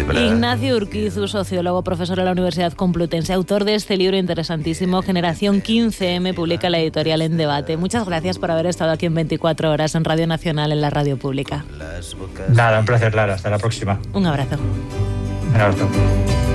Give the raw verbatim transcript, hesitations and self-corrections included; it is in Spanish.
Ignacio Urquizu, sociólogo, profesor de la Universidad Complutense, autor de este libro interesantísimo, Generación quince eme, publica la editorial En Debate. Muchas gracias por haber estado aquí en veinticuatro horas en Radio Nacional, en la radio pública. Nada, un placer, Lara. Hasta la próxima. Un abrazo. Un abrazo.